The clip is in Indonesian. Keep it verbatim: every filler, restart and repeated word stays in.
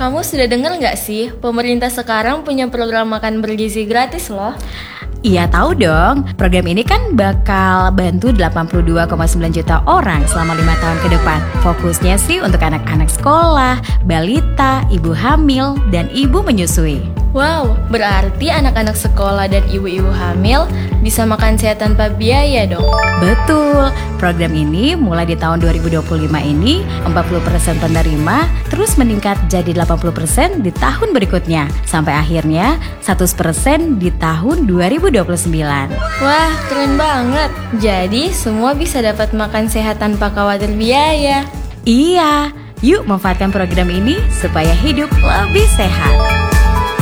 kamu sudah dengar nggak sih? Pemerintah sekarang punya program makan bergizi gratis loh. Iya tahu dong, program ini kan bakal bantu delapan puluh dua koma sembilan juta orang selama lima tahun ke depan. Fokusnya sih untuk anak-anak sekolah, balita, ibu hamil, dan ibu menyusui. Wow, berarti anak-anak sekolah dan ibu-ibu hamil bisa makan sehat tanpa biaya dong. Betul, program ini mulai di tahun dua ribu dua puluh lima ini empat puluh persen penerima, terus meningkat jadi delapan puluh persen di tahun berikutnya, sampai akhirnya seratus persen di tahun dua ribu dua puluh sembilan. Wah, keren banget. Jadi semua bisa dapat makan sehat tanpa khawatir biaya. Iya, yuk manfaatkan program ini supaya hidup lebih sehat.